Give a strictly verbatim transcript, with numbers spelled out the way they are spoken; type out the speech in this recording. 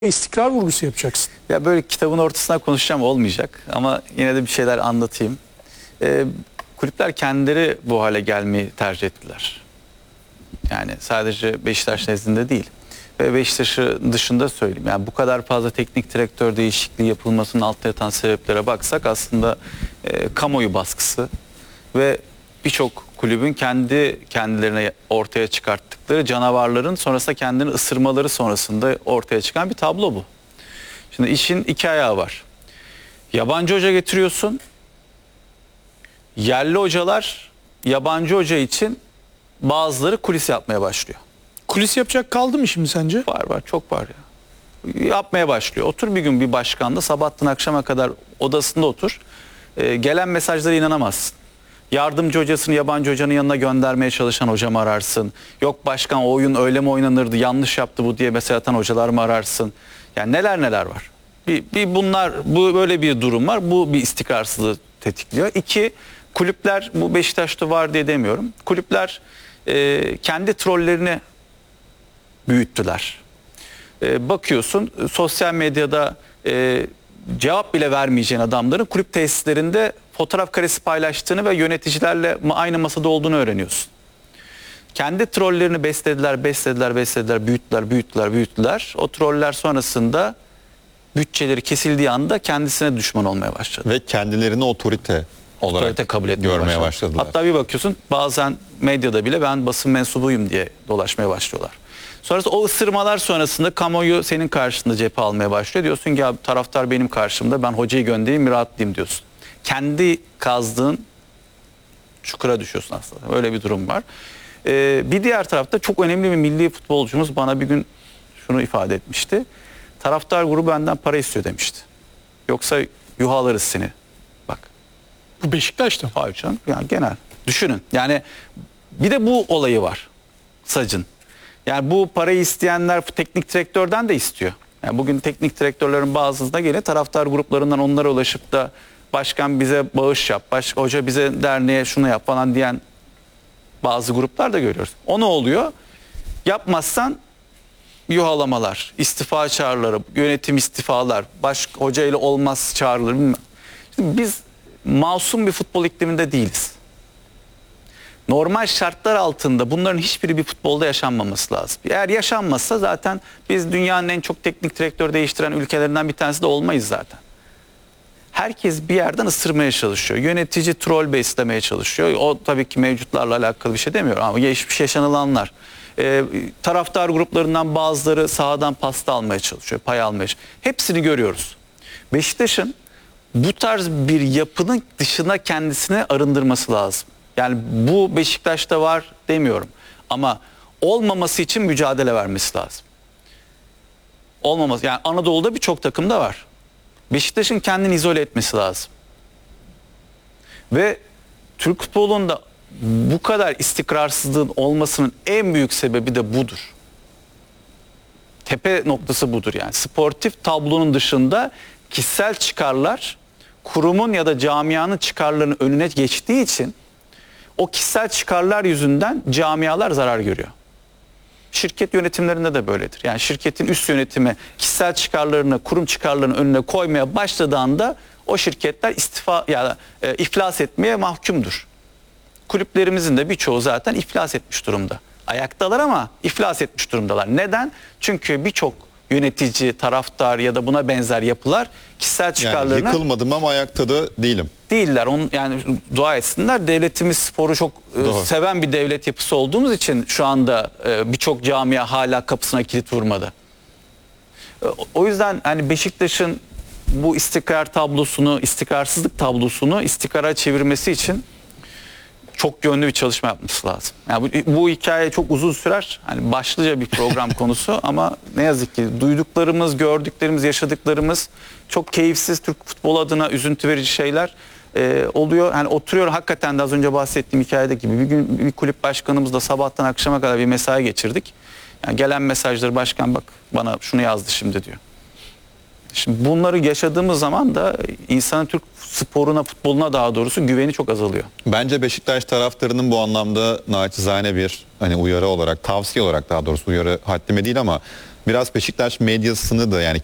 istikrar vurgusu yapacaksın. Ya böyle kitabın ortasına konuşacağım olmayacak ama yine de bir şeyler anlatayım. Ee, kulüpler kendileri bu hale gelmeyi tercih ettiler. Yani sadece Beşiktaş nezdinde değil. Ve Beşiktaş'ı dışında söyleyeyim. Yani bu kadar fazla teknik direktör değişikliği yapılmasının altta yatan sebeplere baksak aslında e, kamuoyu baskısı ve birçok kulübün kendi kendilerine ortaya çıkarttıkları canavarların sonrasında kendini ısırmaları sonrasında ortaya çıkan bir tablo bu. Şimdi işin iki ayağı var. Yabancı hoca getiriyorsun. Yerli hocalar yabancı hoca için bazıları kulis yapmaya başlıyor. Kulis yapacak kaldı mı şimdi sence? Var var çok var ya. Yapmaya başlıyor. Otur bir gün bir başkanda sabahtan akşama kadar odasında otur. Ee, gelen mesajlara inanamazsın. Yardımcı hocasını yabancı hocanın yanına göndermeye çalışan hocamı ararsın. Yok başkan o oyun öyle mi oynanırdı yanlış yaptı bu diye mesaj atan hocalar mı ararsın. Yani neler neler var. Bir, bir bunlar bu böyle bir durum var. Bu bir istikrarsızlığı tetikliyor. İki kulüpler bu Beşiktaş'ta var diye demiyorum. Kulüpler e, kendi trollerini büyüttüler. E, bakıyorsun sosyal medyada e, cevap bile vermeyeceğin adamların kulüp tesislerinde fotoğraf karesi paylaştığını ve yöneticilerle aynı masada olduğunu öğreniyorsun. Kendi trollerini beslediler, beslediler, beslediler, büyüttüler, büyüttüler, büyüttüler. O troller sonrasında bütçeleri kesildiği anda kendisine düşman olmaya başladı. Ve kendilerini otorite olarak Otorite kabul etmeye görmeye başladı. başladılar. Hatta bir bakıyorsun bazen medyada bile ben basın mensubuyum diye dolaşmaya başlıyorlar. Sonrasında o ısırmalar sonrasında kamuoyu senin karşında cephe almaya başlıyor. Diyorsun ki ya taraftar benim karşımda ben hocayı göndereyim bir rahatlayayım diyorsun. Kendi kazdığın çukura düşüyorsun aslında. Öyle bir durum var. Ee, bir diğer tarafta çok önemli bir milli futbolcumuz bana bir gün şunu ifade etmişti. Taraftar grubu benden para istiyor demişti. Yoksa yuhalarız seni. Bak. Bu Beşiktaş'ta mı? Hayır canım. Yani genel. Düşünün. Yani bir de bu olayı var. Sacın. Yani bu parayı isteyenler teknik direktörden de istiyor. Yani bugün teknik direktörlerin bazısında gene taraftar gruplarından onlara ulaşıp da başkan bize bağış yap, baş, hoca bize derneğe şunu yap falan diyen bazı gruplar da görüyoruz. O ne oluyor? Yapmazsan yuhalamalar, istifa çağrıları, yönetim istifalar, baş hocayla olmaz çağrıları bilmem. Şimdi biz masum bir futbol ikliminde değiliz. Normal şartlar altında bunların hiçbiri bir futbolda yaşanmaması lazım. Eğer yaşanmazsa zaten biz dünyanın en çok teknik direktör değiştiren ülkelerinden bir tanesi de olmayız zaten. Herkes bir yerden ısırmaya çalışıyor. Yönetici troll beslemeye çalışıyor. O tabii ki mevcutlarla alakalı bir şey demiyorum ama geçmiş yaşanılanlar. Ee, taraftar gruplarından bazıları sahadan pasta almaya çalışıyor, pay almaya çalışıyor. Hepsini görüyoruz. Beşiktaş'ın bu tarz bir yapının dışına kendisini arındırması lazım. Yani bu Beşiktaş'ta var demiyorum ama olmaması için mücadele vermesi lazım. Olmaması yani Anadolu'da birçok takımda var. Beşiktaş'ın kendini izole etmesi lazım. Ve Türk futbolunda bu kadar istikrarsızlığın olmasının en büyük sebebi de budur. Tepe noktası budur yani. Sportif tablonun dışında kişisel çıkarlar kurumun ya da camianın çıkarlarının önüne geçtiği için o kişisel çıkarlar yüzünden camialar zarar görüyor. Şirket yönetimlerinde de böyledir. Yani şirketin üst yönetimi kişisel çıkarlarını, kurum çıkarlarını önüne koymaya başladığı anda o şirketler istifa ya da e, iflas etmeye mahkumdur. Kulüplerimizin de birçoğu zaten iflas etmiş durumda. Ayaktalar ama iflas etmiş durumdalar. Neden? Çünkü birçok yönetici, taraftar ya da buna benzer yapılar kişisel çıkarlarına... Yani yıkılmadım ama ayakta da değilim. Değiller. Onun, yani dua etsinler. Devletimiz sporu çok e, seven bir devlet yapısı olduğumuz için şu anda e, birçok camia hala kapısına kilit vurmadı. E, o yüzden hani Beşiktaş'ın bu istikrar tablosunu, istikrarsızlık tablosunu istikrara çevirmesi için çok yönlü bir çalışma yapması lazım. Yani bu, bu hikaye çok uzun sürer. Hani başlıca bir program konusu ama ne yazık ki duyduklarımız, gördüklerimiz, yaşadıklarımız çok keyifsiz Türk futbolu adına üzüntü verici şeyler e, oluyor. Hani oturuyor hakikaten de az önce bahsettiğim hikayede gibi bir gün bir kulüp başkanımızla sabahtan akşama kadar bir mesai geçirdik. Yani gelen mesajları başkan bak bana şunu yazdı şimdi diyor. Şimdi bunları yaşadığımız zaman da insanın Türk sporuna, futboluna daha doğrusu güveni çok azalıyor. Bence Beşiktaş taraftarının bu anlamda naçizane bir hani uyarı olarak, tavsiye olarak daha doğrusu uyarı haddime değil ama biraz Beşiktaş medyasını da yani